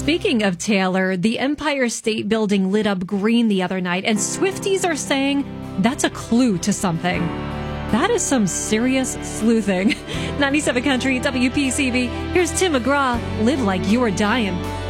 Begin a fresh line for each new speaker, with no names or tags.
Speaking of Taylor, the Empire State Building lit up green the other night, and Swifties are saying that's a clue to something. That is some serious sleuthing. 97 Country, WPCB. Here's Tim McGraw, Live Like You Are Dying.